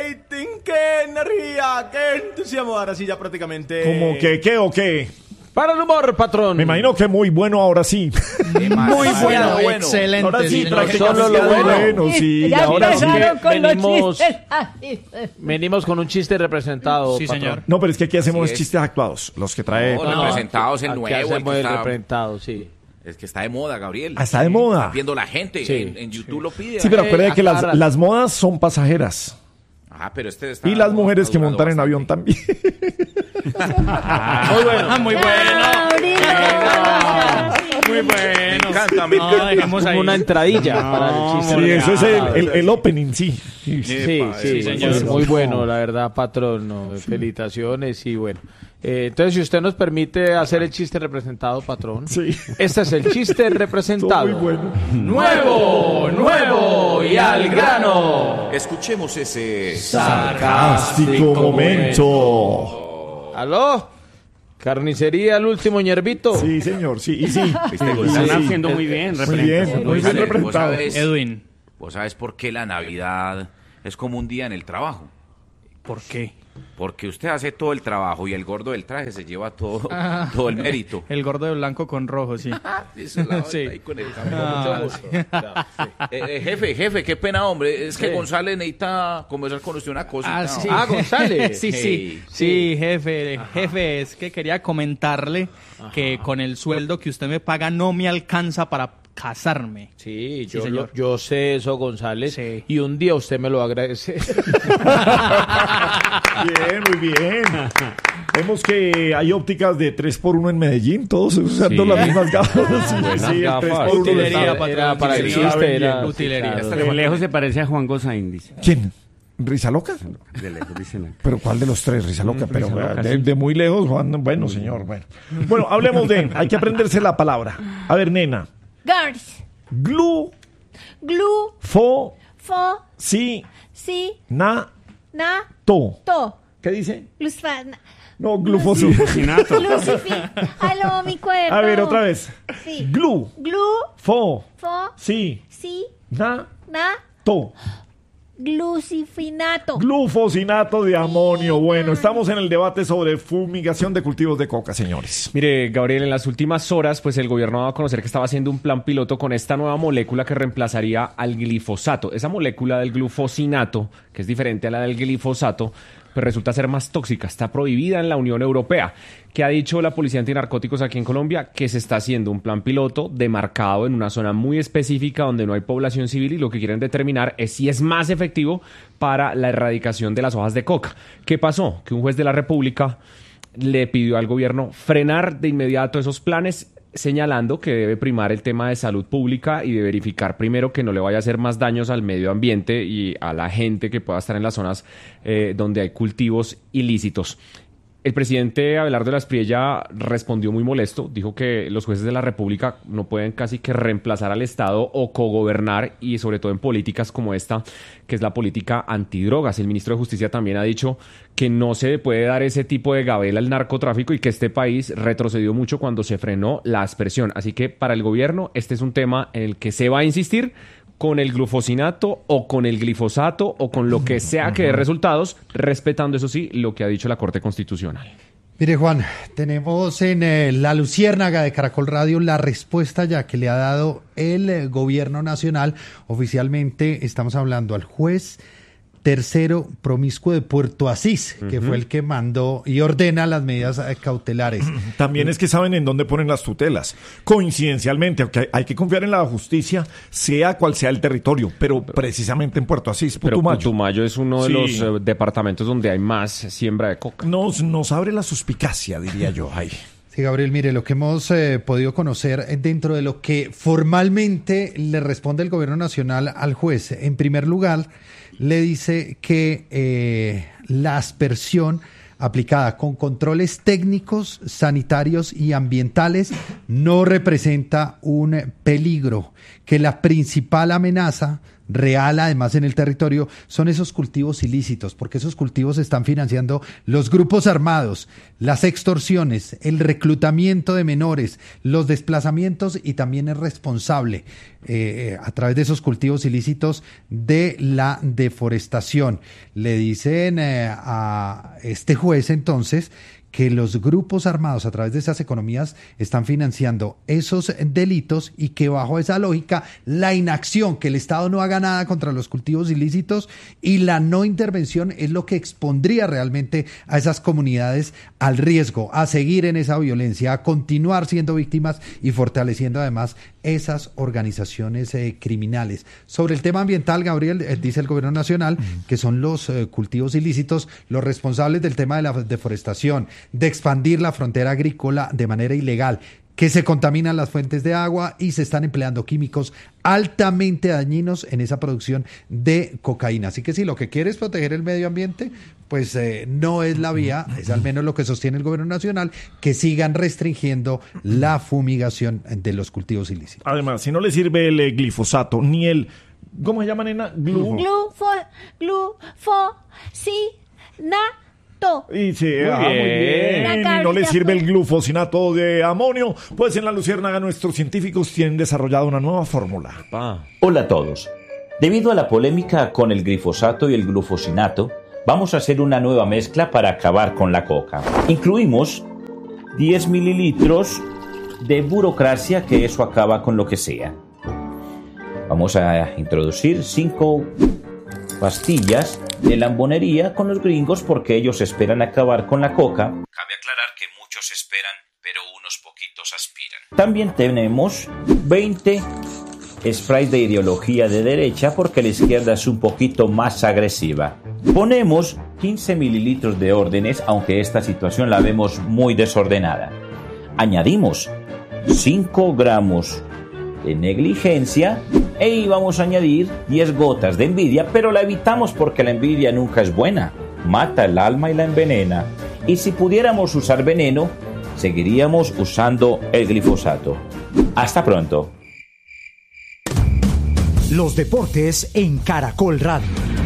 rating, qué energía, qué entusiasmo. Ahora sí, ya prácticamente. ¿Cómo que qué o qué? Para el humor, patrón. Me imagino que muy bueno ahora sí. Muy bueno, excelente. Ahora sí, señor. Solo lo bueno. Sí, Ya ahora sí. empezaron con los venimos- chistes. Venimos con un chiste representado. Sí, patrón. señor. No, pero es que aquí hacemos Así es. chistes actuados. Los que trae. No, representados en Aquí nuevo. el hacemos que el está- representado, sí. Es que está de moda, Gabriel. Ah, está de moda. Está viendo la gente. Sí. En YouTube lo pide. Sí, pero acuérdate que aclara. las modas son pasajeras. Pero este está. Y las mujeres que madurando montan en avión bastante. también. Muy bueno. Muy bueno. Muy Me bueno. encanta, me No, encanta. dejemos ahí. Como una entradilla para el chiste. Sí, eso es representado. el opening, sí. Sí, Epa, sí, señor. es muy bueno, la verdad, patrón. No, felicitaciones y bueno. Entonces, si usted nos permite hacer el chiste representado, patrón. Sí. Este es el chiste representado. Muy bueno. Nuevo y al grano. Escuchemos ese. Sarcástico momento. ¿Aló? Carnicería, el último ñervito. Sí, señor, sí, y sí. Están Sí. haciendo muy bien. Muy bien, muy bien González, representado. Edwin, ¿Vos sabes por qué la Navidad es como un día en el trabajo? ¿por qué? Porque usted hace todo el trabajo y el gordo del traje se lleva todo el mérito. El gordo de blanco con rojo, sí. Eso la Sí. ahí con el cabello, mucho gusto. Jefe, qué pena, hombre. Es que Sí. González necesita conversar con usted una cosa. Sí. González. Sí, sí. Sí, jefe. Jefe, es que quería comentarle que con el sueldo que usted me paga no me alcanza para casarme. Sí, Sí, yo, señor. yo sé eso, González. Sí. Y un día usted me lo agradece. Bien, muy bien. Vemos que hay ópticas de 3x1 en Medellín, todos usando las mismas gafas. Sí, Buenas sí, el gafas. 3x1 Utilería, está- patrón, Era para el utilería. chiste, era Bien. Utilería. claro. De lejos se parece a Juan Gozaín, dice. ¿Quién? ¿Risa loca? De lejos dicen acá. ¿Pero cuál de los tres? Risa loca. Pero Risa loca, de, sí. de muy lejos, Juan. Bueno, señor, bueno. Bueno, hablemos de... Hay que aprenderse la palabra. A ver, nena. Girls. Glu, Glue. fo, Fo. si, Si. na, Na. to. To. ¿Qué dice? Luzfana. No, glufosí. Cocinato. Lucifi. Aló, mi cuerpo. A ver, otra vez. Sí. Glu, Glue. fo, Fo. si, Si. na, Na. to. Glucifinato. Glufosinato de amonio. Bueno, estamos en el debate sobre fumigación de cultivos de coca, señores. Mire, Gabriel, en las últimas horas, pues el gobierno ha dado a conocer que estaba haciendo un plan piloto con esta nueva molécula que reemplazaría al glifosato. Esa molécula del glufosinato, que es diferente a la del glifosato, pues resulta ser más tóxica. Está prohibida en la Unión Europea. ¿Qué ha dicho la Policía Antinarcóticos aquí en Colombia? Que se está haciendo un plan piloto demarcado en una zona muy específica donde no hay población civil y lo que quieren determinar es si es más efectivo para la erradicación de las hojas de coca. ¿Qué pasó? Que un juez de la República le pidió al gobierno frenar de inmediato esos planes, señalando que debe primar el tema de salud pública y de verificar primero que no le vaya a hacer más daños al medio ambiente y a la gente que pueda estar en las zonas donde hay cultivos ilícitos. El presidente Abelardo de la Espriella respondió muy molesto, dijo que los jueces de la República no pueden casi que reemplazar al Estado o cogobernar, y sobre todo en políticas como esta, que es la política antidrogas. El ministro de Justicia también ha dicho que no se puede dar ese tipo de gabela al narcotráfico y que este país retrocedió mucho cuando se frenó la aspersión. Así que para el gobierno este es un tema en el que se va a insistir con el glufosinato o con el glifosato o con lo que sea que dé resultados, respetando, eso sí, lo que ha dicho la Corte Constitucional. Mire, Juan, tenemos en La Luciérnaga de Caracol Radio la respuesta ya que le ha dado el gobierno nacional. Oficialmente estamos hablando al juez tercero promiscuo de Puerto Asís, que fue el que mandó y ordena las medidas cautelares. También es que saben en dónde ponen las tutelas. Coincidencialmente, aunque hay que confiar en la justicia, sea cual sea el territorio, pero precisamente en Puerto Asís, Pero Putumayo. Putumayo es uno de Sí. los departamentos donde hay más siembra de coca. Nos abre la suspicacia, diría yo. Ay. Sí, Gabriel, mire, lo que hemos podido conocer dentro de lo que formalmente le responde el gobierno nacional al juez. En primer lugar, le dice que la aspersión aplicada con controles técnicos, sanitarios y ambientales no representa un peligro, que la principal amenaza real, además en el territorio, son esos cultivos ilícitos, porque esos cultivos están financiando los grupos armados, las extorsiones, el reclutamiento de menores, los desplazamientos, y también es responsable a través de esos cultivos ilícitos de la deforestación. Le dicen a este juez entonces que los grupos armados a través de esas economías están financiando esos delitos, y que bajo esa lógica la inacción, que el Estado no haga nada contra los cultivos ilícitos y la no intervención es lo que expondría realmente a esas comunidades al riesgo, a seguir en esa violencia, a continuar siendo víctimas y fortaleciendo además esas organizaciones criminales. Sobre el tema ambiental, Gabriel, dice el gobierno nacional que son los cultivos ilícitos los responsables del tema de la deforestación, de expandir la frontera agrícola de manera ilegal, que se contaminan las fuentes de agua y se están empleando químicos altamente dañinos en esa producción de cocaína. Así que si lo que quiere es proteger el medio ambiente, pues no es la vía, es al menos lo que sostiene el gobierno nacional, que sigan restringiendo la fumigación de los cultivos ilícitos. Además, si no le sirve el glifosato ni el... ¿Cómo se llama, nena? Y sí, muy bien. Y no le sirve el glufosinato de amonio, pues en la Luciérnaga nuestros científicos tienen desarrollado una nueva fórmula. Hola a todos. Debido a la polémica con el glifosato y el glufosinato, vamos a hacer una nueva mezcla para acabar con la coca. Incluimos 10 mililitros de burocracia, que eso acaba con lo que sea. Vamos a introducir 5 pastillas de lambonería con los gringos, porque ellos esperan acabar con la coca. Cabe aclarar que muchos esperan, pero unos poquitos aspiran. También tenemos 20 sprays de ideología de derecha, porque la izquierda es un poquito más agresiva. Ponemos 15 mililitros de órdenes, aunque esta situación la vemos muy desordenada. Añadimos 5 gramos de negligencia y vamos a añadir 10 gotas de envidia, pero la evitamos porque la envidia nunca es buena, mata el alma y la envenena. Y si pudiéramos usar veneno, seguiríamos usando el glifosato. Hasta pronto. Los deportes en Caracol Radio.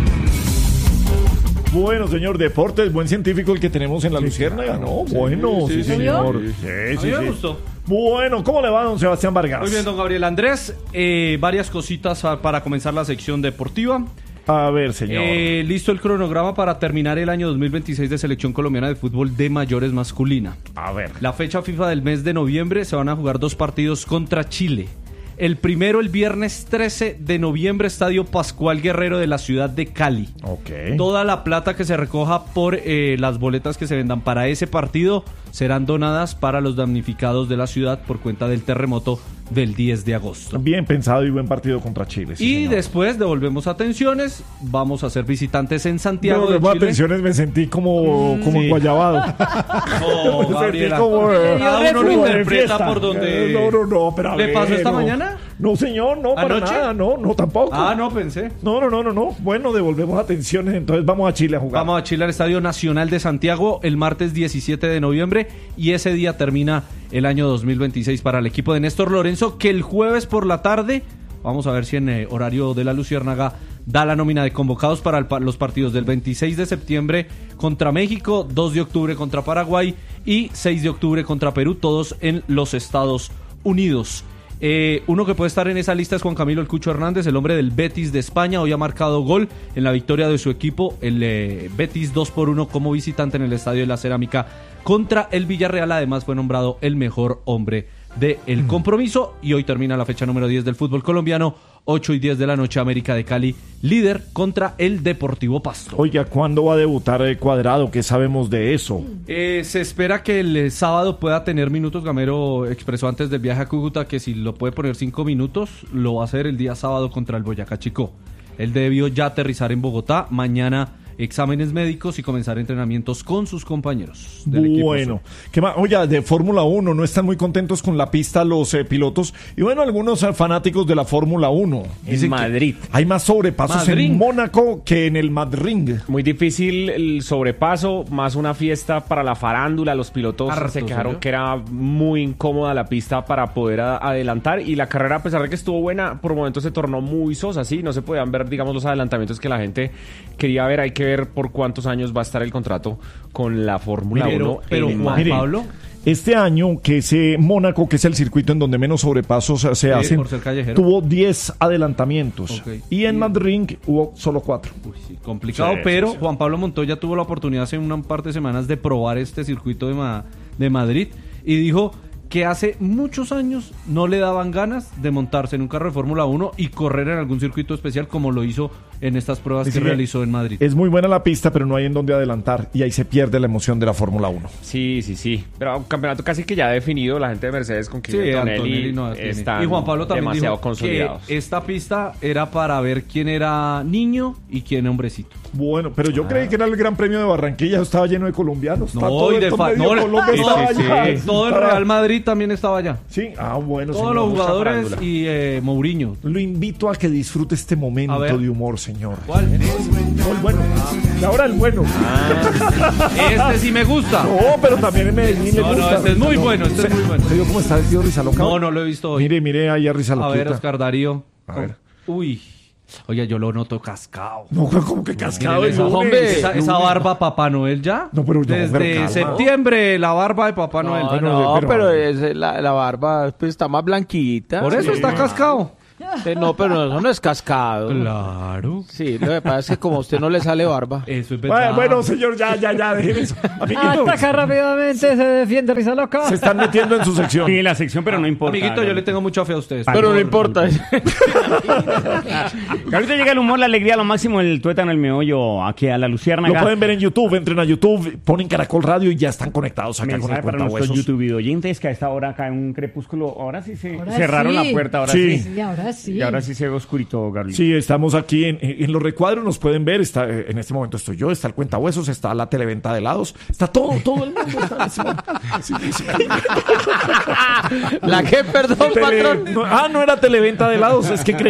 Bueno, señor, deportes, buen científico el que tenemos en la Luciérnaga, ¿no? Bueno, sí, señor. Sí, me gustó. Bueno, ¿cómo le va, don Sebastián Vargas? Muy bien, don Gabriel Andrés. Varias cositas para comenzar la sección deportiva. A ver, señor. Listo el cronograma para terminar el año 2026 de Selección Colombiana de Fútbol de Mayores Masculina. A ver. La fecha FIFA del mes de noviembre se van a jugar 2 partidos contra Chile. El primero, el viernes 13 de noviembre, Estadio Pascual Guerrero de la ciudad de Cali. Ok. Toda la plata que se recoja por las boletas que se vendan para ese partido serán donadas para los damnificados de la ciudad por cuenta del terremoto del 10 de agosto. Bien pensado y buen partido contra Chile. Sí, y señor. Después devolvemos atenciones, vamos a ser visitantes en Santiago de Chile. Atenciones, me sentí como sí. Guayabado. No, Gabriela. Cada uno lo interpreta por donde... No, pero a ¿Le ver, pasó esta mañana? No, señor, no, para ¿Anoche? nada, no, tampoco. No pensé. No. Bueno, devolvemos atenciones, entonces vamos a Chile a jugar. Vamos a Chile al Estadio Nacional de Santiago el martes 17 de noviembre y ese día termina el año 2026 para el equipo de Néstor Lorenzo, que el jueves por la tarde, vamos a ver si en horario de la Luciérnaga da la nómina de convocados para los partidos del 26 de septiembre contra México, 2 de octubre contra Paraguay y 6 de octubre contra Perú, todos en los Estados Unidos. Uno que puede estar en esa lista es Juan Camilo El Cucho Hernández, el hombre del Betis de España. Hoy ha marcado gol en la victoria de su equipo, el Betis 2-1 como visitante en el Estadio de la Cerámica contra el Villarreal. Además fue nombrado el mejor hombre del compromiso. Y hoy termina la fecha número 10 del fútbol colombiano, 8 y 10 de la noche, América de Cali, líder contra el Deportivo Pasto. Oiga, ¿cuándo va a debutar Cuadrado? ¿Qué sabemos de eso? Se espera que el sábado pueda tener minutos. Gamero expresó antes del viaje a Cúcuta que si lo puede poner 5 minutos, lo va a hacer el día sábado contra el Boyacá Chicó. Él debió ya aterrizar en Bogotá. Mañana exámenes médicos y comenzar entrenamientos con sus compañeros del equipo. Bueno, ¿qué más? Oye, de Fórmula 1, no están muy contentos con la pista los pilotos. Y bueno, algunos fanáticos de la Fórmula 1. En Madrid. Hay más sobrepasos en Mónaco que en el Madrid. Muy difícil el sobrepaso, más una fiesta para la farándula. Los pilotos se quejaron que era muy incómoda la pista para poder adelantar. Y la carrera, a pesar de que estuvo buena, por momentos se tornó muy sosa, ¿sí? No se podían ver, digamos, los adelantamientos que la gente quería ver. Hay que ver por cuántos años va a estar el contrato con la Fórmula 1. Pero Juan Pablo, este año, que es Mónaco, que es el circuito en donde menos sobrepasos se hacen, por ser callejero, tuvo 10 adelantamientos. Okay. Y en Madrid hubo solo 4. Sí, complicado, pero Juan Pablo Montoya tuvo la oportunidad hace un par de semanas de probar este circuito de Madrid y dijo que hace muchos años no le daban ganas de montarse en un carro de Fórmula 1 y correr en algún circuito especial como lo hizo en estas pruebas que realizó en Madrid. Es muy buena la pista, pero no hay en dónde adelantar y ahí se pierde la emoción de la Fórmula 1. Sí. Pero un campeonato casi que ya definido, la gente de Mercedes con Kimi Antonelli están y Juan Pablo también demasiado dijo consolidados. Que esta pista era para ver quién era niño y quién hombrecito. Bueno, pero yo creí que era el Gran Premio de Barranquilla, estaba lleno de colombianos. Todo el Real Madrid también estaba allá. Sí, bueno. Todos los jugadores y Mourinho. Lo invito a que disfrute este momento de humor, señor. ¿Cuál? El bueno. Ahora el bueno. Este sí me gusta. No, pero también en Medellín le gusta. No, este es muy bueno, este es muy bueno. ¿Se vio cómo está vestido Rizaloca? No lo he visto hoy. Mire ahí a Rizaloquita. A ver, Oscar Darío. A ver. Uy. Oye, yo lo noto cascado. No, como que cascado. Esa barba Papá Noel ya. No, pero desde septiembre la barba de Papá Noel. Pero la barba pues, está más blanquita. Por eso está cascado. No, pero eso no es cascado. Claro. Sí, lo que pasa es que como a usted no le sale barba. Eso es verdad. Bueno, señor, ya, dejen eso. Ataca rápidamente, se defiende Rizaloca. Se están metiendo en su sección. Sí, la sección, pero no importa. Amiguito, yo le tengo mucha fe a ustedes. Pero no importa. Ahorita llega el humor, la alegría, lo máximo, el tuétano, el meollo, aquí a la luciérnaga. Lo pueden ver en YouTube, entren a YouTube, ponen Caracol Radio y ya están conectados acá con el para nuestros YouTube oyentes que a esta hora cae un crepúsculo. Ahora sí cerraron la puerta, ahora sí. Sí. Y ahora sí se ve oscurito, Gabriel. Sí, estamos aquí en los recuadros, nos pueden ver. Está, en este momento estoy yo, está el Cuentahuesos, está la televenta de helados, está todo el mundo. Está en ese momento. Sí. ¿La qué? Perdón, patrón. No era televenta de helados, es que